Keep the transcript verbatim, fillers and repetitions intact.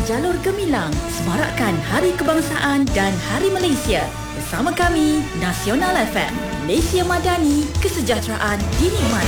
Jalur Gemilang semarakkan Hari Kebangsaan dan Hari Malaysia. Bersama kami, Nasional F M, Malaysia Madani, kesejahteraan dinikmati.